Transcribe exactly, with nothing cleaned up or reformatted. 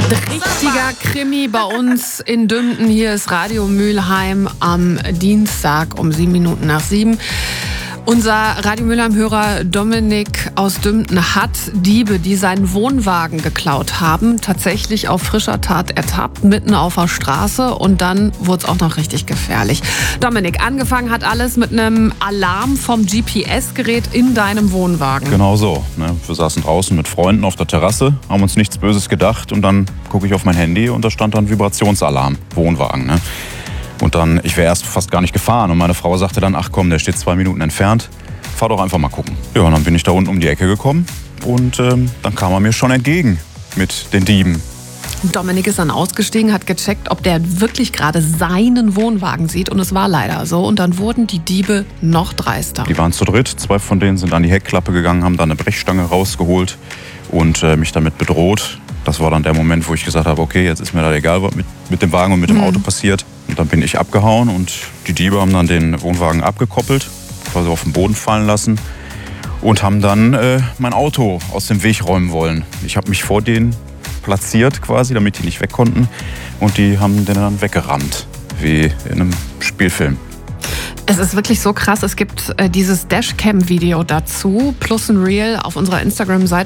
Richtiger Krimi bei uns in Dümpten. Hier ist Radio Mülheim am Dienstag um sieben Minuten nach sieben. Unser Radio Mülheim-Hörer Dominik aus Dümpten hat Diebe, die seinen Wohnwagen geklaut haben, tatsächlich auf frischer Tat ertappt, mitten auf der Straße. Und dann wurde es auch noch richtig gefährlich. Dominik, angefangen hat alles mit einem Alarm vom G P S-Gerät in deinem Wohnwagen. Genau so. Ne? Wir saßen draußen mit Freunden auf der Terrasse, haben uns nichts Böses gedacht. Und dann gucke ich auf mein Handy und da stand dann Vibrationsalarm, Wohnwagen. Ne? Und dann, ich wäre erst fast gar nicht gefahren. Und meine Frau sagte dann, ach komm, der steht zwei Minuten entfernt. Fahr doch einfach mal gucken. Ja, und dann bin ich da unten um die Ecke gekommen. Und ähm, dann kam er mir schon entgegen mit den Dieben. Dominik ist dann ausgestiegen, hat gecheckt, ob der wirklich gerade seinen Wohnwagen sieht. Und es war leider so. Und dann wurden die Diebe noch dreister. Die waren zu dritt. Zwei von denen sind an die Heckklappe gegangen, haben dann eine Brechstange rausgeholt und äh, mich damit bedroht. Das war dann der Moment, wo ich gesagt habe, okay, jetzt ist mir da egal, was mit, mit dem Wagen und mit dem mhm. Auto passiert. Und dann bin ich abgehauen und die Diebe haben dann den Wohnwagen abgekoppelt, quasi auf den Boden fallen lassen und haben dann äh, mein Auto aus dem Weg räumen wollen. Ich habe mich vor denen platziert quasi, damit die nicht weg konnten und die haben den dann weggerammt, wie in einem Spielfilm. Es ist wirklich so krass, es gibt äh, dieses Dashcam-Video dazu, plus ein Reel auf unserer Instagram-Seite